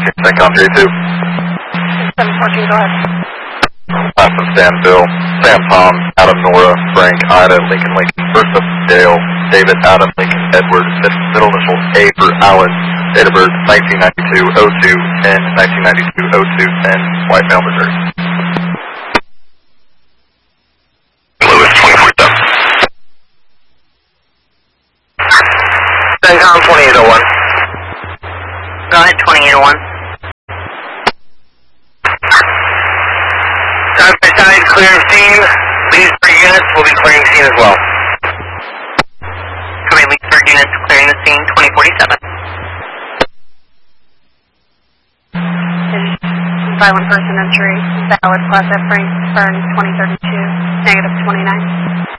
CENTCOM J2. 714, go ahead. From Stan, Bill, Sam, Tom, Adam, Nora, Frank, Ida, Lincoln, Bertha, Dale, David, Adam, Lincoln, Edward, middle initial A for Alan, date of birth 1992-02, 10, 1992-02, 10, White Male, Missouri. Lewis, 24-7. CENTCOM 2801. Go ahead, 2801. Time for side, clearing scene. Leesburg units will be clearing scene as well. Copy, Leesburg units clearing the scene, 2047. Violent person entry, valid class F, Frank, burn 2032, negative 29.